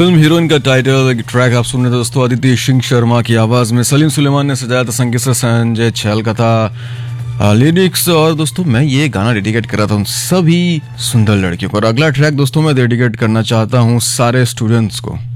Film heroine का title track आप सुन रहे थे दोस्तों, अदिति सिंह शर्मा की आवाज में सलीम सुलेमान ने सजाया था, संगीत से संजय छल का था लिरिक्स। और दोस्तों मैं ये गाना डेडिकेट कर रहा था उन सभी सुंदर लड़कियों को। और अगला ट्रैक दोस्तों मैं डेडिकेट करना चाहता हूँ सारे स्टूडेंट्स को।